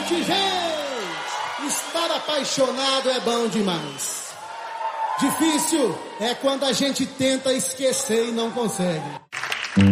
Gente, estar apaixonado é bom demais. Difícil é quando a gente tenta esquecer e não consegue.